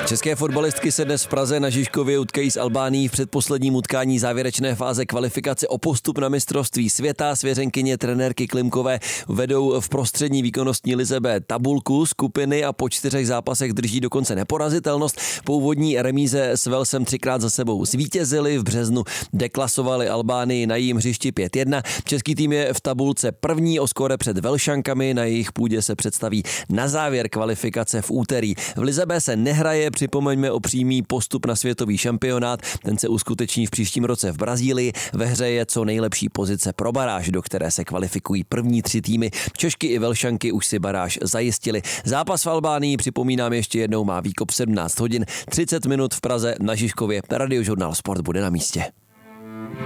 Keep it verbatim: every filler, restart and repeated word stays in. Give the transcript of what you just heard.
České fotbalistky se dnes v Praze na Žižkově utkají s Albánií v předposledním utkání závěrečné fáze kvalifikace o postup na mistrovství světa. Svěřenkyně trenérky Klimkové vedou v prostřední výkonnostní lize B tabulku skupiny a po čtyřech zápasech drží dokonce neporazitelnost. Po úvodní remíze s Walesem třikrát za sebou zvítězili, v březnu deklasovali Albánii na jejím hřišti pět jedna. Český tým je v tabulce první o skóre před Velšankami, na jejich půdě se představí na závěr kvalifikace v úterý. V lize B se nehraje, připomeňme o přímý postup na světový šampionát, ten se uskuteční v příštím roce v Brazílii. Ve hře je co nejlepší pozice pro baráž, do které se kvalifikují první tři týmy. Češky i Velšanky už si baráž zajistili. Zápas v Albánii, připomínám ještě jednou, má výkop sedmnáct hodin třicet minut v Praze na Žižkově. Radiožurnál Sport bude na místě.